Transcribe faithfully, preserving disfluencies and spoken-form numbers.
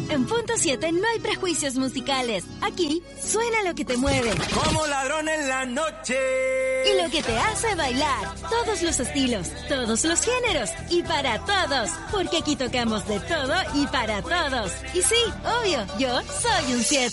En Punto siete no hay prejuicios musicales. Aquí suena lo que te mueve. Como ladrón en la noche. Y lo que te hace bailar. Todos los estilos, todos los géneros y para todos. Porque aquí tocamos de todo y para todos. Y sí, obvio, yo soy un siete.